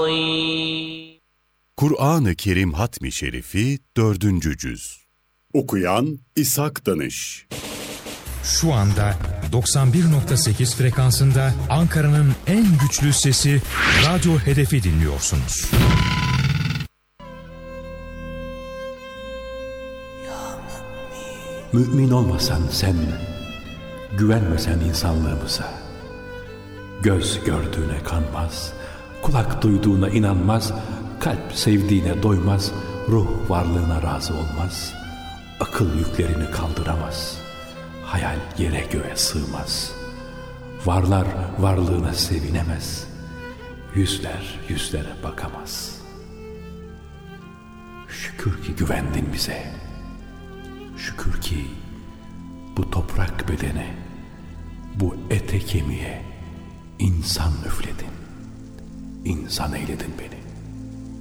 عظيم. Kur'an-ı Kerim Hatmi Şerifi 4. Cüz. Okuyan İshak Danış. Şu anda 91.8 frekansında Ankara'nın en güçlü sesi Radyo Hedef'i dinliyorsunuz. Mümin olmasan sen, güvenmesen insanlığımıza, göz gördüğüne kanmaz, kulak duyduğuna inanmaz, kalp sevdiğine doymaz, ruh varlığına razı olmaz, akıl yüklerini kaldıramaz, hayal yere göğe sığmaz, varlar varlığına sevinemez, yüzler yüzlere bakamaz. Şükür ki güvendin bize, şükür ki bu toprak bedene, bu ete kemiğe insan üfledin, insan eyledin beni.